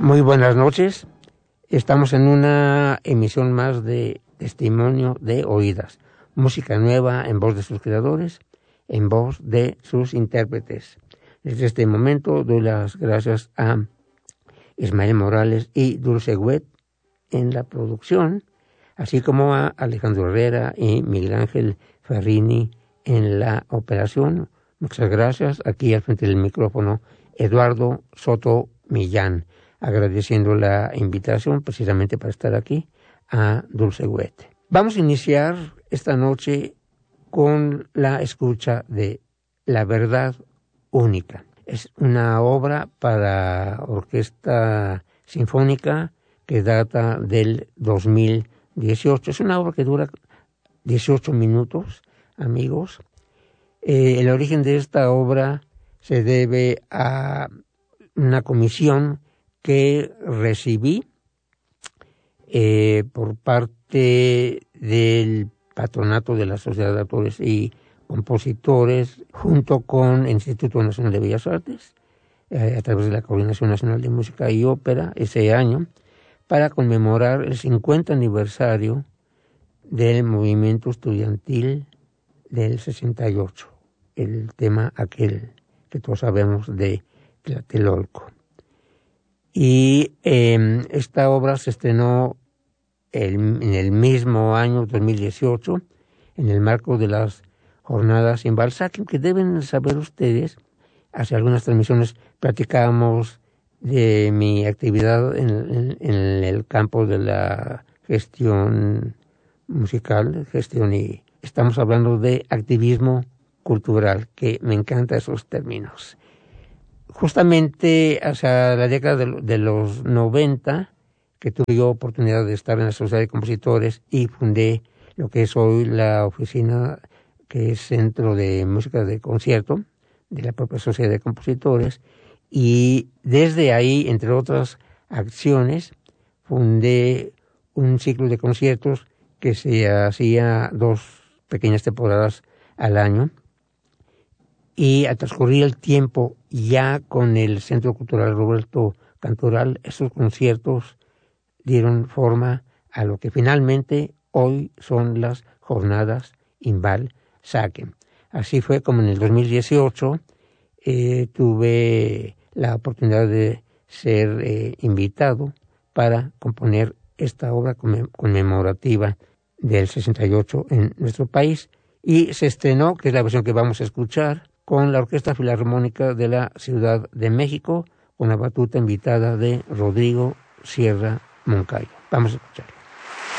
Muy buenas noches. Estamos en una emisión más de Testimonio de Oídas. Música nueva en voz de sus creadores, en voz de sus intérpretes. Desde este momento doy las gracias a Ismael Morales y Dulce Wet en la producción, así como a Alejandro Herrera y Miguel Ángel Ferrini en la operación. Muchas gracias. Aquí al frente del micrófono, Eduardo Soto Millán, agradeciendo la invitación precisamente para estar aquí a Dulce Wet. Vamos a iniciar esta noche con la escucha de La Verdad Única. Es una obra para orquesta sinfónica que data del 2018. Es una obra que dura 18 minutos, amigos. El origen de esta obra se debe a una comisión que recibí por parte del patronato de la Sociedad de Autores y Compositores, junto con el Instituto Nacional de Bellas Artes, a través de la Coordinación Nacional de Música y Ópera, ese año, para conmemorar el 50 aniversario del movimiento estudiantil del 68, el tema aquel que todos sabemos de Tlatelolco. Y esta obra se estrenó en el mismo año 2018, en el marco de las jornadas en Balzac, que deben saber ustedes. Hace algunas transmisiones platicábamos de mi actividad en el campo de la gestión musical, y estamos hablando de activismo cultural, que me encantan esos términos. Justamente hacia la década de los 90, que tuve yo oportunidad de estar en la Sociedad de Compositores y fundé lo que es hoy la oficina, que es Centro de Música de Concierto de la propia Sociedad de Compositores, y desde ahí, entre otras acciones, fundé un ciclo de conciertos que se hacía 2 pequeñas temporadas al año, y al transcurrir el tiempo ya con el Centro Cultural Roberto Cantoral, esos conciertos dieron forma a lo que finalmente hoy son las jornadas Inval Saquen. Así fue como en el 2018 tuve la oportunidad de ser invitado para componer esta obra conmemorativa del 68 en nuestro país, y se estrenó, que es la versión que vamos a escuchar, con la Orquesta Filarmónica de la Ciudad de México, con la batuta invitada de Rodrigo Sierra Moncayo. Vamos a escucharlo.